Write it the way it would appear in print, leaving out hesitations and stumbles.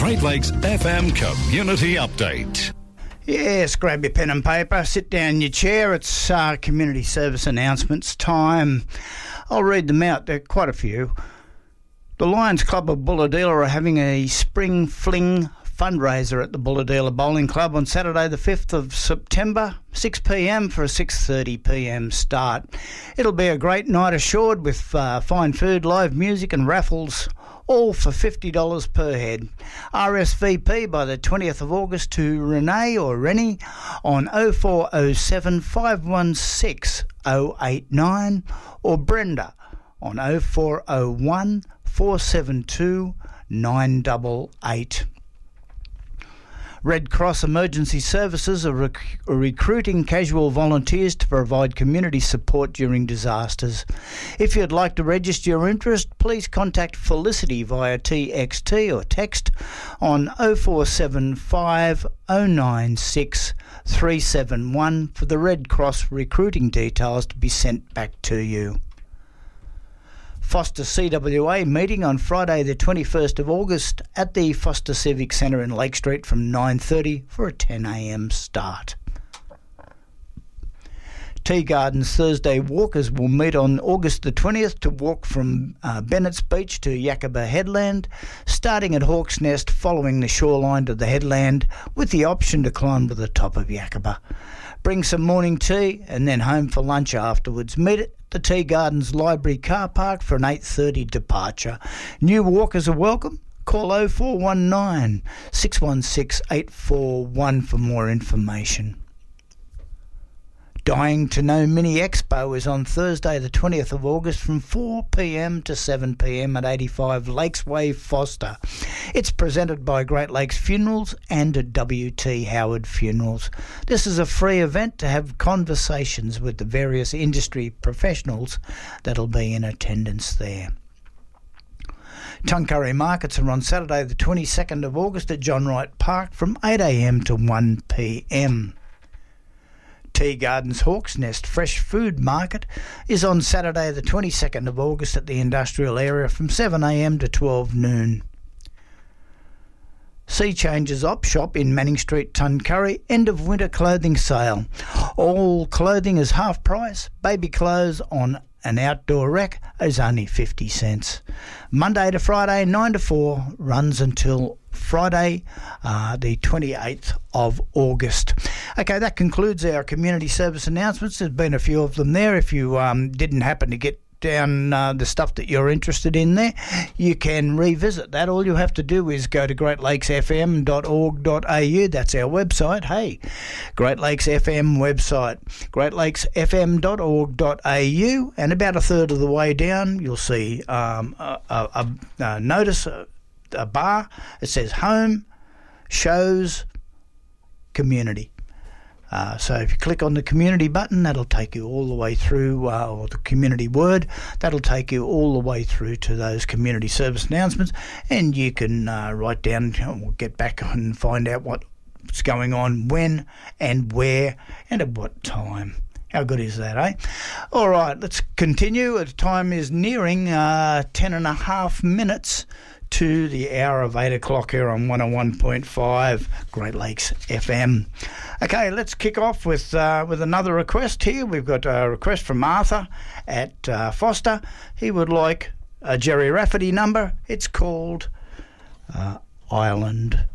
Great Lakes FM Community Update. Yes, grab your pen and paper, sit down in your chair. It's community service announcements time. I'll read them out. There are quite a few. The Lions Club of Bulahdelah are having a spring fling fundraiser at the Bulahdelah Bowling Club on Saturday the 5th of September, 6pm for a 6:30pm start. It'll be a great night assured with fine food, live music and raffles, all for $50 per head. RSVP by the 20th of August to Renee or Rennie on 0407 516 089 or Brenda on 0401 472 988. Red Cross Emergency Services are recruiting casual volunteers to provide community support during disasters. If you'd like to register your interest, please contact Felicity via TXT or text on 0475 096 371 for the Red Cross recruiting details to be sent back to you. Foster CWA meeting on Friday the 21st of August at the Foster Civic Centre in Lake Street from 9:30 for a 10am start. Tea Gardens Thursday walkers will meet on August the 20th to walk from Bennett's Beach to Yakaba Headland, starting at Hawk's Nest following the shoreline to the headland with the option to climb to the top of Yakaba. Bring some morning tea and then home for lunch afterwards. Meet at the Tea Gardens Library car park for an 8:30 departure. New walkers are welcome. Call 0419 616 841 for more information. Dying to Know Mini Expo is on Thursday the 20th of August from 4pm to 7pm at 85 Lakes Way, Foster. It's presented by Great Lakes Funerals and W.T. Howard Funerals. This is a free event to have conversations with the various industry professionals that'll be in attendance there. Tuncurry Markets are on Saturday the 22nd of August at John Wright Park from 8am to 1pm. Tea Gardens Hawk's Nest Fresh Food Market is on Saturday the 22nd of August at the industrial area from 7am to 12 noon. Sea Changes Op Shop in Manning Street, Tuncurry, end of winter clothing sale. All clothing is half price. Baby clothes on an outdoor rack is only 50 cents. Monday to Friday 9 to 4, runs until Friday the 28th of August. Okay, that concludes our community service announcements. There's been a few of them there. If you didn't happen to get down the stuff that you're interested in there, you can revisit that. All you have to do is go to greatlakesfm.org.au. That's our website. Hey, Great Lakes FM website, greatlakesfm.org.au, and about a third of the way down you'll see a notice, a bar. It says Home, Shows, Community. So if you click on the community button, that'll take you all the way through, or the community word, that'll take you all the way through to those community service announcements, and you can write down or get back and find out what's going on, when and where and at what time. How good is that, eh? All right, let's continue. The time is nearing 10 and a half minutes to the hour of 8 o'clock here on 101.5 Great Lakes FM. Okay, let's kick off with another request here. We've got a request from Arthur at Foster. He would like a Jerry Rafferty number. It's called Island.